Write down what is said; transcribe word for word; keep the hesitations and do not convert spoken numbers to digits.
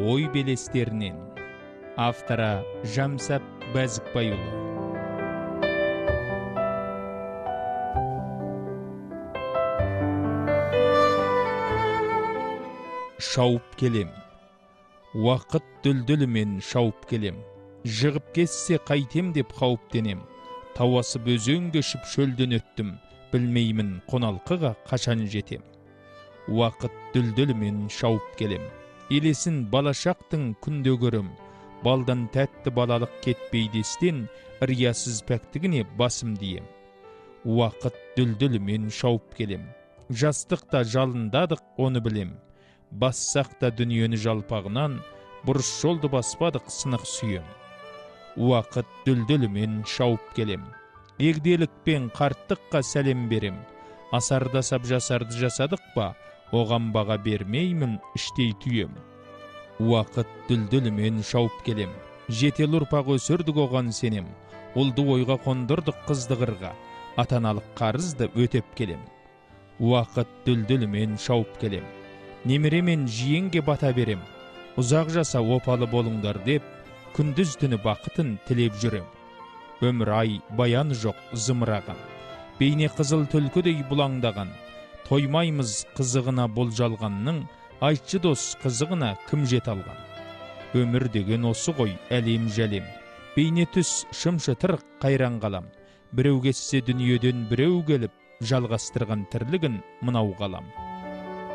ой белестерінен. Автора Жамсап Бәзікбайұлы. Шауып келем. Уақыт дүлдүлімен шауып келем. Жығып кетсе қайтем деп қауіптенем. Тауасып өзен кешіп шөлден өттім. Білмеймін қоналқыға қашан жетем. Уақыт дүлдүлімен шауып келем. Елесін балашақтың күнде көрім. Балдан тәтті балалық кетпейдестен, ыриясыз пәктігіне басым дием. Уақыт дүлдүлімен шауып келем. Жастықта жалындадық, оны білем. Бассақта дүниені жалпағынан, бұрыс жолды баспадық, сынық сүйем. Уақыт дүлдүлімен шауып келем. Егделікпен қарттыққа сәлем берем. Асардасап жасарды жасадық па, оған баға бермеймін, іштей түйем. Уақыт дүлдүлімен шауып келем. Жетел ұрпақ өсірдік оған сенем. Олды ойға қондырдық қызды қырға, атаналық қарызды өтеп келем. Уақыт дүлдүлімен шауып келем. Немеремен жиенге бата берем. Ұзақ жаса опалы болыңдар деп, күндіз түні бақытын тілеп жүрем. Өмір ай баяны жоқ зымыраған. Бейне қызыл түлкідей бұлаңдаған. Тоймаймыз қызығына болжалғанның, айтшы дос қызығына кім жет алған. Өмір деген осы ғой әлем жәлем. Бейне түс шымшы тырық қайран қалам. Біреу кетсе дүниеден біреу келіп, жалғастырған тірлігін мынау қалам.